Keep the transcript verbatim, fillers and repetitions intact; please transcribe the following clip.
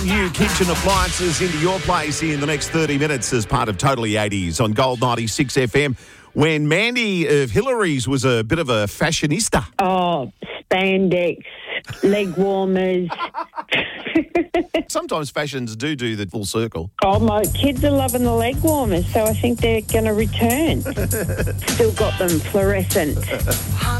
New kitchen appliances into your place in the next thirty minutes as part of Totally eighties on Gold ninety-six F M. When Mandy of Hillary's was a bit of a fashionista. Oh, spandex, leg warmers. Sometimes fashions do do the full circle. Oh, my kids are loving the leg warmers, so I think they're going to return. Still got them fluorescent.